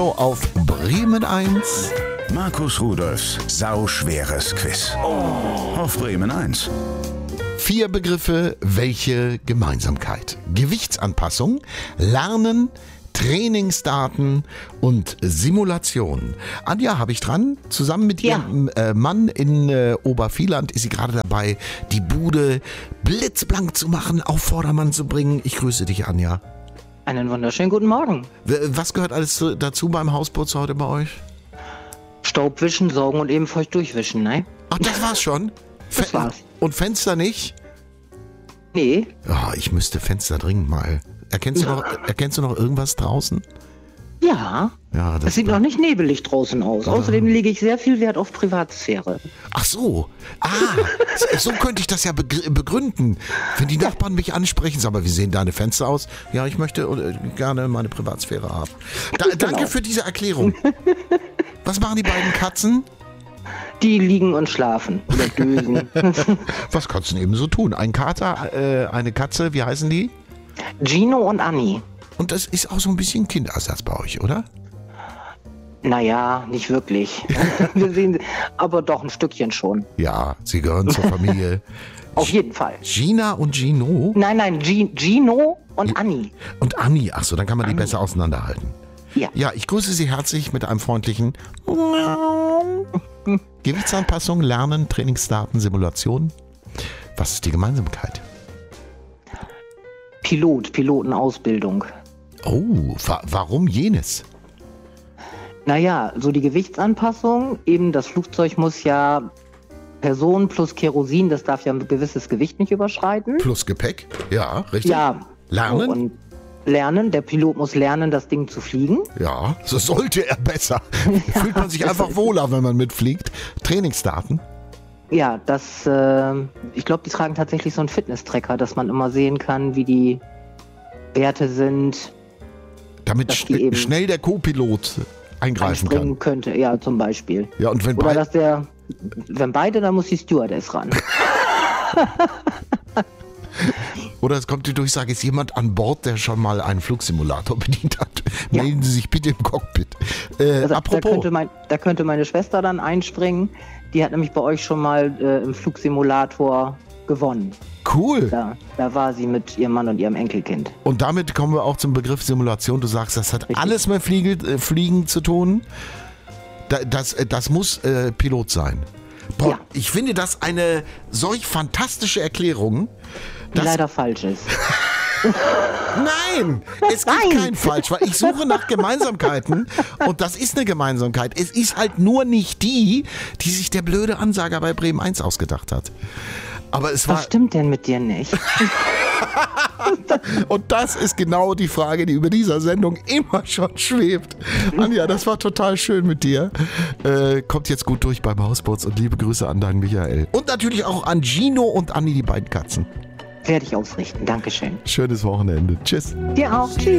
Auf Bremen 1. Markus Rudolfs sauschweres Quiz. Auf Bremen 1. 4 Begriffe, welche Gemeinsamkeit? Gewichtsanpassung, Lernen, Trainingsdaten und Simulation. Anja habe ich dran. Zusammen mit ihrem Mann in Obervieland ist sie gerade dabei, die Bude blitzblank zu machen, auf Vordermann zu bringen. Ich grüße dich, Anja. Einen wunderschönen guten Morgen. Was gehört alles dazu beim Hausputz heute bei euch? Staubwischen, saugen und eben feucht durchwischen, ne? Ach, das war's schon? Das war's. Und Fenster nicht? Nee. Oh, ich müsste Fenster dringend mal. Erkennst du noch irgendwas draußen? Ja. Ja, Es sieht noch nicht nebelig draußen aus. Außerdem lege ich sehr viel Wert auf Privatsphäre. Ach so. So könnte ich das ja begründen. Wenn die Nachbarn mich ansprechen, sagen, aber wie sehen deine Fenster aus? Ja, ich möchte gerne meine Privatsphäre haben. Danke für diese Erklärung. Was machen die beiden Katzen? Die liegen und schlafen oder dösen. Was kannst du denn eben so tun? Ein Kater, eine Katze, wie heißen die? Gino und Anni. Und das ist auch so ein bisschen Kinderersatz bei euch, oder? Naja, nicht wirklich. Wir sehen, aber doch ein Stückchen schon. Ja, sie gehören zur Familie. Auf jeden Fall. Gina und Gino? Nein, Gino und Anni. Und Anni, ach so, dann kann man die besser auseinanderhalten. Ja. Ja, ich grüße Sie herzlich mit einem freundlichen Gewichtsanpassung, Lernen, Trainingsdaten, Simulation. Was ist die Gemeinsamkeit? Pilotenausbildung. Oh, warum jenes? Naja, so die Gewichtsanpassung, eben das Flugzeug muss ja Personen plus Kerosin, das darf ja ein gewisses Gewicht nicht überschreiten. Plus Gepäck, ja, richtig. Ja. Lernen? Und lernen, der Pilot muss lernen, das Ding zu fliegen. Ja, so sollte er besser. Fühlt man sich einfach wohler, wenn man mitfliegt. Trainingsdaten? Ja, ich glaube, die tragen tatsächlich so einen Fitness-Tracker, dass man immer sehen kann, wie die Werte sind. Damit schnell der Co-Pilot eingreifen kann. Könnte, ja, zum Beispiel. Ja, und wenn wenn beide, dann muss die Stewardess ran. Oder es kommt die Durchsage, ist jemand an Bord, der schon mal einen Flugsimulator bedient hat? Ja. Melden Sie sich bitte im Cockpit. Apropos. Da könnte meine Schwester dann einspringen. Die hat nämlich bei euch schon mal im Flugsimulator gewonnen. Cool. Da war sie mit ihrem Mann und ihrem Enkelkind. Und damit kommen wir auch zum Begriff Simulation. Du sagst, das hat alles mit Fliegen zu tun. Das muss Pilot sein. Boah, ja. Ich finde das eine solch fantastische Erklärung. Die leider falsch ist. Nein, es gibt kein Falsch, weil ich suche nach Gemeinsamkeiten und das ist eine Gemeinsamkeit. Es ist halt nur nicht die sich der blöde Ansager bei Bremen 1 ausgedacht hat. Aber es war. Was stimmt denn mit dir nicht? Und das ist genau die Frage, die über dieser Sendung immer schon schwebt. Anja, das war total schön mit dir. Kommt jetzt gut durch beim Hausputz und liebe Grüße an deinen Michael. Und natürlich auch an Gino und Anni, die beiden Katzen. Werde ich ausrichten. Dankeschön. Schönes Wochenende. Tschüss. Dir auch. Tschüss.